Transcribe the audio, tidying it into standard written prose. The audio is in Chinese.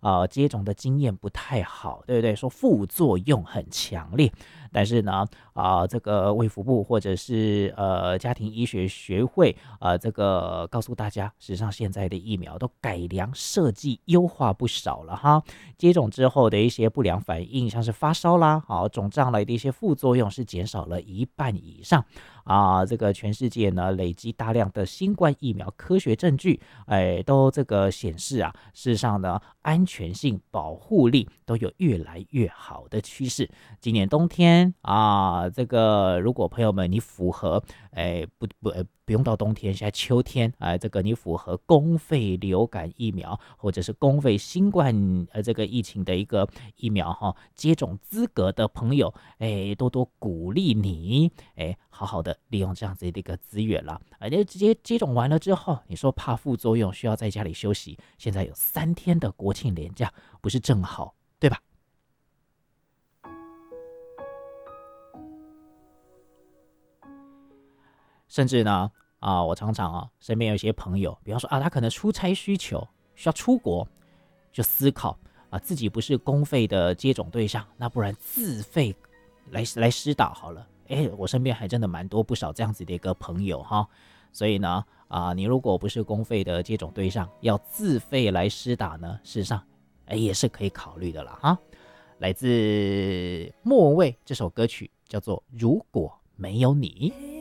接种的经验不太好，对不对？说副作用很强烈，但是呢，这个卫福部或者是家庭医学学会这个告诉大家，实际上现在的疫苗都改良设计优化不少了哈。接种之后的一些不良反应，像是发烧啦、肿胀类的一些副作用是减少了一半以上这个全世界呢累积大量的新冠疫苗科学证据，都这个显示事实上呢安全性、保护力都有越来越好的趋势。今年冬天这个如果朋友们你符合，不用到冬天，现在秋天，这个你符合公费流感疫苗或者是公费新冠这个疫情的一个疫苗接种资格的朋友，多多鼓励你，好好的利用这样子的一个资源了，直接接种完了之后，你说怕副作用需要在家里休息，现在有3天的国庆连假，不是正好，对吧？甚至呢，我常常身边有一些朋友，比方说他可能出差需求需要出国，就思考自己不是公费的接种对象，那不然自费来施打好了。我身边还真的蛮多不少这样子的一个朋友哈，所以呢，你如果不是公费的接种对象，要自费来施打呢，事实上，也是可以考虑的啦哈。来自莫文蔚这首歌曲叫做《如果没有你》。